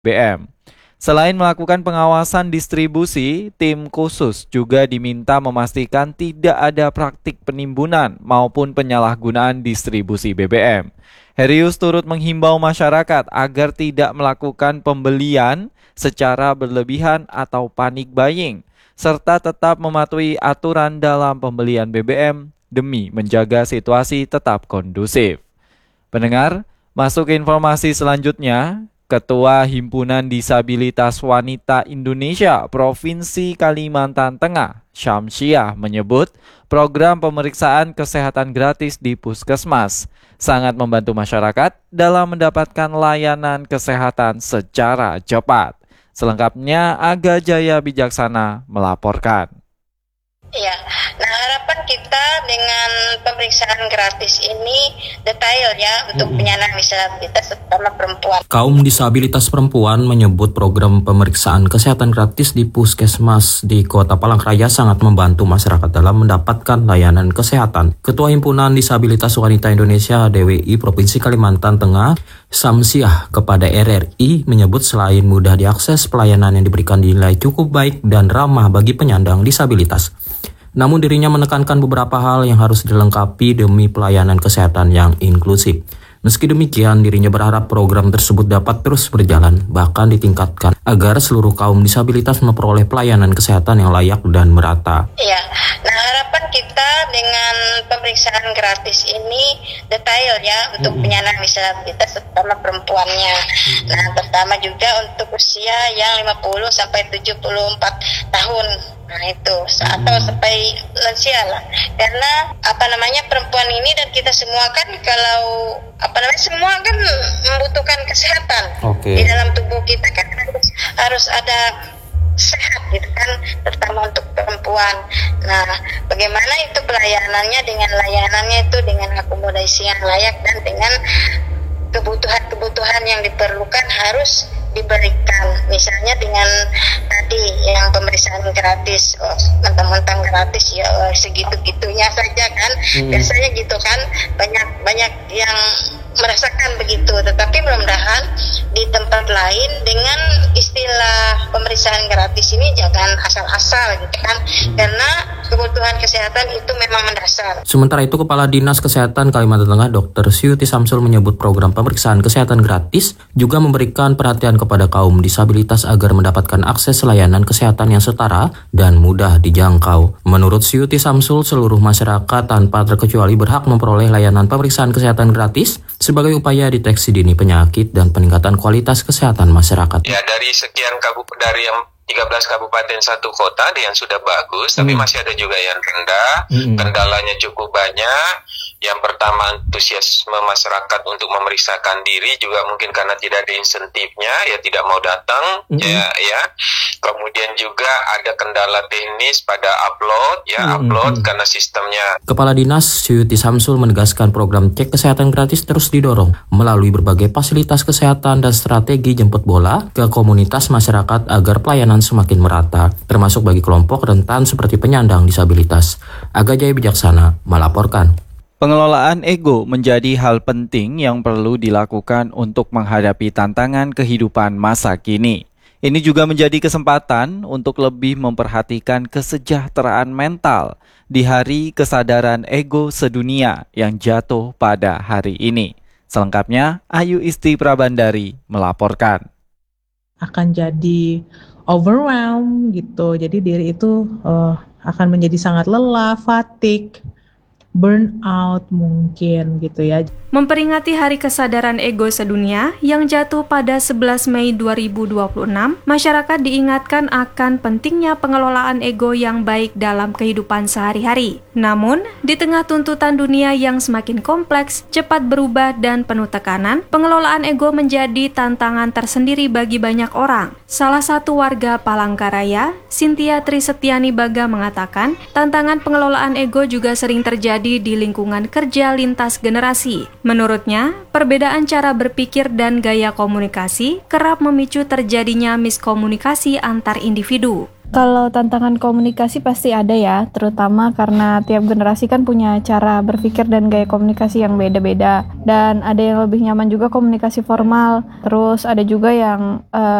BBM. Selain melakukan pengawasan distribusi, tim khusus juga diminta memastikan tidak ada praktik penimbunan maupun penyalahgunaan distribusi BBM. Herius turut menghimbau masyarakat agar tidak melakukan pembelian secara berlebihan atau panic buying, serta tetap mematuhi aturan dalam pembelian BBM demi menjaga situasi tetap kondusif. Pendengar, masuk ke informasi selanjutnya. Ketua Himpunan Disabilitas Wanita Indonesia Provinsi Kalimantan Tengah, Syamsiah, menyebut program pemeriksaan kesehatan gratis di Puskesmas sangat membantu masyarakat dalam mendapatkan layanan kesehatan secara cepat. Selengkapnya, Aga Jaya Bijaksana melaporkan. Ya, nah harapan kita dengan pemeriksaan gratis ini detail ya untuk penyandang disabilitas terutama perempuan. Kaum disabilitas perempuan menyebut program pemeriksaan kesehatan gratis di Puskesmas di Kota Palangkaraya sangat membantu masyarakat dalam mendapatkan layanan kesehatan. Ketua Himpunan Disabilitas Wanita Indonesia DWI Provinsi Kalimantan Tengah, Syamsiah, kepada RRI menyebut selain mudah diakses, pelayanan yang diberikan dinilai cukup baik dan ramah bagi penyandang disabilitas. Namun dirinya menekankan beberapa hal yang harus dilengkapi demi pelayanan kesehatan yang inklusif. Meski demikian, dirinya berharap program tersebut dapat terus berjalan, bahkan ditingkatkan agar seluruh kaum disabilitas memperoleh pelayanan kesehatan yang layak dan merata. Ya, nah harapan kita dengan pemeriksaan gratis ini detail ya untuk penyandang disabilitas terutama perempuannya. Nah, pertama juga untuk usia yang 50 sampai 74 tahun. Nah itu, atau sampai lansia lah. Karena perempuan ini dan kita semua kan kalau semua kan membutuhkan kesehatan. Di dalam tubuh kita kan harus ada sehat gitu kan, terutama untuk perempuan. Nah, bagaimana itu pelayanannya dengan layanannya itu dengan akomodasi yang layak dan dengan kebutuhan-kebutuhan yang diperlukan harus diberikan. Misalnya dengan tadi yang pemeriksaan gratis, mentang-mentang gratis ya segitu-gitunya saja kan. Biasanya gitu kan, banyak yang merasakan begitu, tetapi mudah-mudahan di tempat lain dengan istilah pemeriksaan gratis ini jangan asal-asal gitu kan, karena kebutuhan kesehatan itu memang mendasar. Sementara itu, Kepala Dinas Kesehatan Kalimantan Tengah Dr. Syuti Samsul menyebut program pemeriksaan kesehatan gratis juga memberikan perhatian kepada kaum disabilitas agar mendapatkan akses layanan kesehatan yang setara dan mudah dijangkau. Menurut Syuti Samsul, seluruh masyarakat tanpa terkecuali berhak memperoleh layanan pemeriksaan kesehatan gratis sebagai upaya deteksi dini penyakit dan peningkatan kualitas kesehatan masyarakat. Ya, dari sekian dari yang 13 kabupaten satu kota yang sudah bagus, tapi masih ada juga yang rendah. Kendalanya cukup banyak. Yang pertama, antusiasme masyarakat untuk memeriksakan diri juga mungkin karena tidak ada insentifnya, ya tidak mau datang, ya. Kemudian juga ada kendala teknis pada upload karena sistemnya. Kepala Dinas Syuti Samsul menegaskan program cek kesehatan gratis terus didorong melalui berbagai fasilitas kesehatan dan strategi jemput bola ke komunitas masyarakat agar pelayanan semakin merata, termasuk bagi kelompok rentan seperti penyandang disabilitas. Aga Jaya Bijaksana melaporkan. Pengelolaan ego menjadi hal penting yang perlu dilakukan untuk menghadapi tantangan kehidupan masa kini. Ini juga menjadi kesempatan untuk lebih memperhatikan kesejahteraan mental di Hari Kesadaran Ego Sedunia yang jatuh pada hari ini. Selengkapnya, Ayu Isti Prabandari melaporkan. Akan jadi overwhelmed gitu, jadi diri itu akan menjadi sangat lelah, fatigue, burnout mungkin gitu ya. Memperingati Hari Kesadaran Ego Sedunia yang jatuh pada 11 Mei 2026, masyarakat diingatkan akan pentingnya pengelolaan ego yang baik dalam kehidupan sehari-hari. Namun, di tengah tuntutan dunia yang semakin kompleks, cepat berubah dan penuh tekanan, pengelolaan ego menjadi tantangan tersendiri bagi banyak orang. Salah satu warga Palangkaraya, Cynthia Trisetiani Baga mengatakan, tantangan pengelolaan ego juga sering terjadi di lingkungan kerja lintas generasi. Menurutnya, perbedaan cara berpikir dan gaya komunikasi kerap memicu terjadinya miskomunikasi antar individu. Kalau tantangan komunikasi pasti ada ya, terutama karena tiap generasi kan punya cara berpikir dan gaya komunikasi yang beda-beda. Dan ada yang lebih nyaman juga komunikasi formal, terus ada juga yang